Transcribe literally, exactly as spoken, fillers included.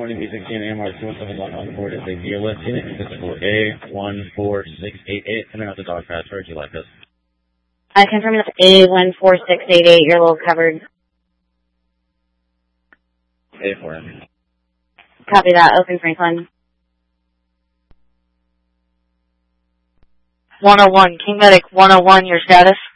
morning, B sixteen A M R two one seven one on board is a V L S unit, physical A one four six eight eight, coming out the dog patch. Where would you like us? I confirm that's A one four six eight eight, you're a little covered. A for him. Copy that, Open Franklin. one oh one, King Medic one oh one, your status?